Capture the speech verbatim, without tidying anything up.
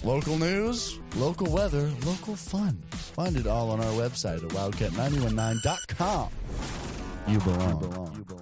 Local news, local weather, local fun. Find it all on our website at wildcat nine one nine dot com. You belong. You belong. You belong.